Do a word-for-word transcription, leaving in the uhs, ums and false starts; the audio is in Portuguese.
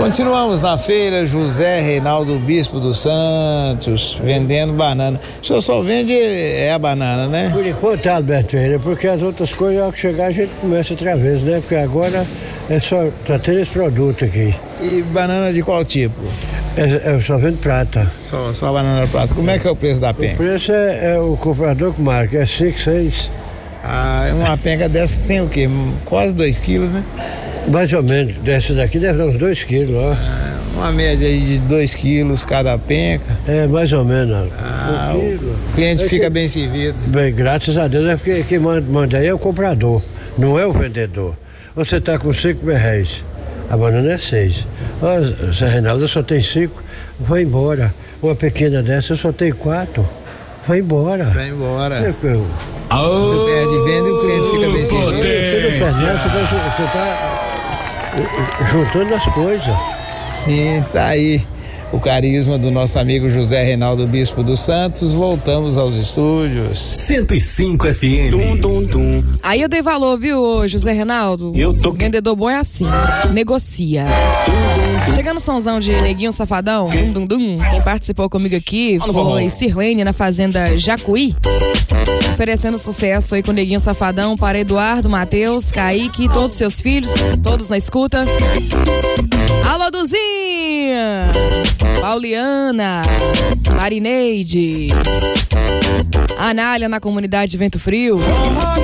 Continuamos na feira José Reinaldo Bispo dos Santos, vendendo banana. O senhor só vende é a banana, né? Por enquanto, Alberto Ferreira, porque as outras coisas, ao chegar, a gente começa outra vez, né? Porque agora é só, tá tendo esse produto aqui. E banana de qual tipo? É, eu só vendo prata. Só, só banana prata. Como é que é o preço da penca? O preço é, é o comprador que marca, é cinco, seis. Ah, uma penca dessa tem o quê? Quase dois quilos, né? Mais ou menos, dessa daqui deve dar uns dois quilos, ó. Ah, uma média aí de dois quilos cada penca. É, mais ou menos. Ah, um o cliente é fica que, bem servido. Bem, graças a Deus, é porque quem manda, manda aí é o comprador, não é o vendedor. Você tá com cinco reais, a banana é seis. Ó, Zé Reinaldo só tem cinco, vai embora. Uma pequena dessa eu só tenho quatro. Vai embora. Vai embora. Eu, eu, você perde venda e o cliente fica bem servido. Você não perde, não, você tá, você tá juntando as coisas. Sim, tá aí o carisma do nosso amigo José Reinaldo Bispo dos Santos. Voltamos aos estúdios. cento e cinco F M. Tum, tum, tum. Aí eu dei valor, viu, José Reinaldo? Eu tô... Vendedor bom é assim, negocia. Chegando o somzão de Neguinho Safadão, dum, dum, dum. Quem participou comigo aqui foi Sirlene na Fazenda Jacuí, oferecendo sucesso aí com o Neguinho Safadão para Eduardo, Matheus, Kaique, todos os seus filhos, todos na escuta. Alô, Duzinha, Pauliana, Marineide, Anália na comunidade Vento Frio,